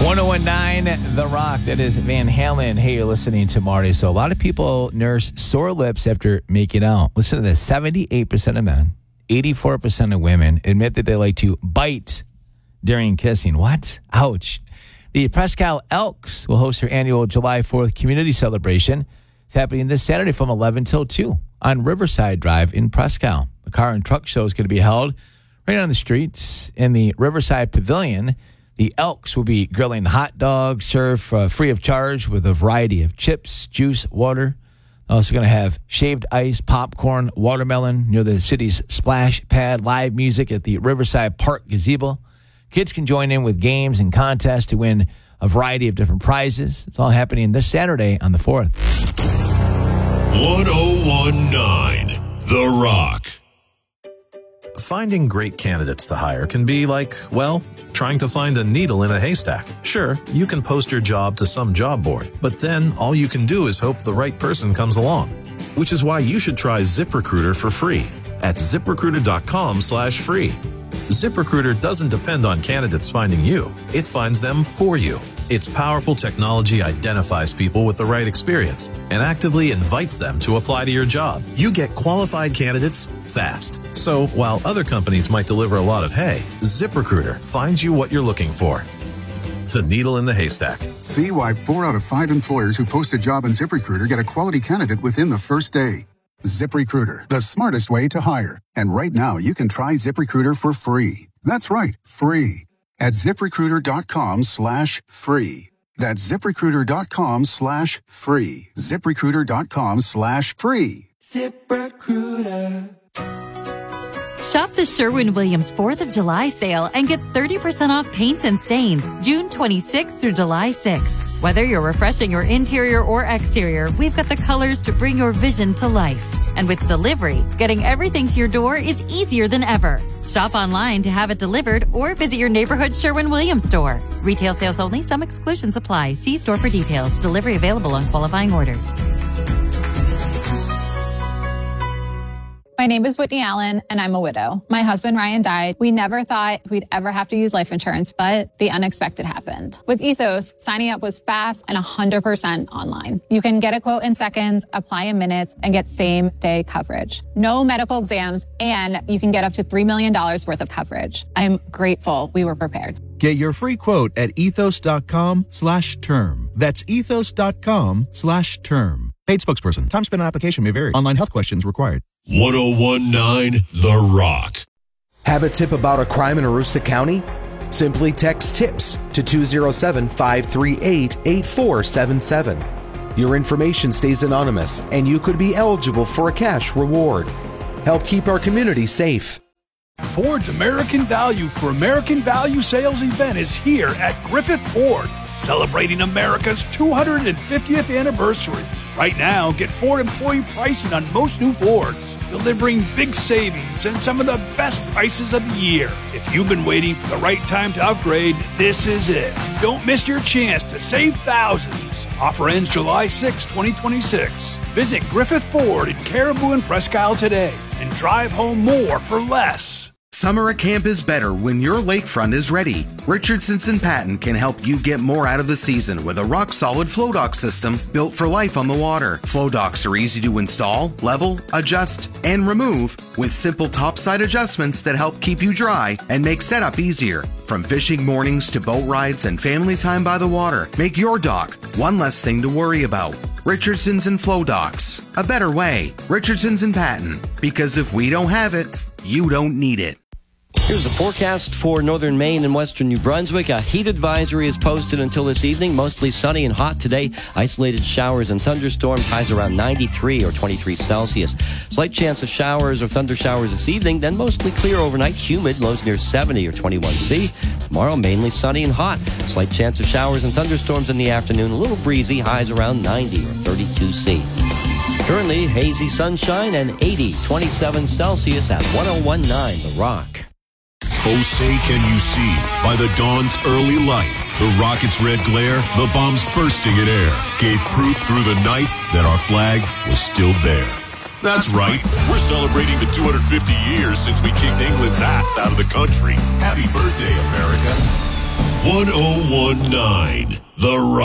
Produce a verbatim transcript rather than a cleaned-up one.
one oh one nine The Rock. That is Van Halen. Hey, you're listening to Marty. So a lot of people nurse sore lips after making out. Listen to this. seventy-eight percent of men, eighty-four percent of women admit that they like to bite during kissing. What? Ouch. The Presque Isle Elks will host their annual July fourth community celebration. It's happening this Saturday from eleven till two on Riverside Drive in Presque Isle. The car and truck show is going to be held right on the streets in the Riverside Pavilion. The Elks will be grilling hot dogs served uh, free of charge with a variety of chips, juice, water. Also going to have shaved ice, popcorn, watermelon near the city's splash pad, live music at the Riverside Park Gazebo. Kids can join in with games and contests to win a variety of different prizes. It's all happening this Saturday on the fourth. one oh one nine The Rock. Finding great candidates to hire can be like, well, trying to find a needle in a haystack. Sure, you can post your job to some job board, but then all you can do is hope the right person comes along. Which is why you should try ZipRecruiter for free at ZipRecruiter.com slash free. ZipRecruiter doesn't depend on candidates finding you. It finds them for you. Its powerful technology identifies people with the right experience and actively invites them to apply to your job. You get qualified candidates fast. So while other companies might deliver a lot of hay, ZipRecruiter finds you what you're looking for. The needle in the haystack. See why four out of five employers who post a job on ZipRecruiter get a quality candidate within the first day. ZipRecruiter, the smartest way to hire. And right now, you can try ZipRecruiter for free. That's right, free. At ZipRecruiter.com slash free. That's ZipRecruiter.com slash free. ZipRecruiter.com slash free. ZipRecruiter. Shop the Sherwin-Williams fourth of July sale and get thirty percent off paints and stains June twenty-sixth through July sixth. Whether you're refreshing your interior or exterior, we've got the colors to bring your vision to life. And with delivery, getting everything to your door is easier than ever. Shop online to have it delivered or visit your neighborhood Sherwin-Williams store. Retail sales only. Some exclusions apply. See store for details. Delivery available on qualifying orders. My name is Whitney Allen, and I'm a widow. My husband, Ryan, died. We never thought we'd ever have to use life insurance, but the unexpected happened. With Ethos, signing up was fast and one hundred percent online. You can get a quote in seconds, apply in minutes, and get same-day coverage. No medical exams, and you can get up to three million dollars worth of coverage. I'm grateful we were prepared. Get your free quote at ethos.com slash term. That's ethos.com slash term. Paid spokesperson. Time spent on application may vary. Online health questions required. one oh one nine The Rock. Have a tip about a crime in Aroostook County? Simply text TIPS to two oh seven, five three eight, eight four seven seven. Your information stays anonymous, and you could be eligible for a cash reward. Help keep our community safe. Ford's American Value for American Value sales event is here at Griffith Ford, celebrating America's two hundred fiftieth anniversary. Right now, get Ford employee pricing on most new Fords, delivering big savings and some of the best prices of the year. If you've been waiting for the right time to upgrade, this is it. Don't miss your chance to save thousands. Offer ends July sixth, twenty twenty-six. Visit Griffith Ford in Caribou and Presque Isle today and drive home more for less. Summer at camp is better when your lakefront is ready. Richardson's and Patton can help you get more out of the season with a rock-solid flow dock system built for life on the water. Flow docks are easy to install, level, adjust, and remove with simple topside adjustments that help keep you dry and make setup easier. From fishing mornings to boat rides and family time by the water, make your dock one less thing to worry about. Richardson's and Flow Docks. A better way. Richardson's and Patton. Because if we don't have it, you don't need it. Here's the forecast for northern Maine and western New Brunswick. A heat advisory is posted until this evening. Mostly sunny and hot today. Isolated showers and thunderstorms. Highs around ninety-three or twenty-three Celsius. Slight chance of showers or thunder showers this evening. Then mostly clear overnight. Humid. Lows near seventy or twenty-one C. Tomorrow, mainly sunny and hot. Slight chance of showers and thunderstorms in the afternoon. A little breezy. Highs around ninety or thirty-two C. Currently, hazy sunshine and eighty, twenty-seven Celsius at one oh one nine The Rock. Oh, say can you see, by the dawn's early light, the rocket's red glare, the bombs bursting in air, gave proof through the night that our flag was still there. That's right, we're celebrating the two hundred fifty years since we kicked England's hat out of the country. Happy birthday, America. one oh one nine The Rock.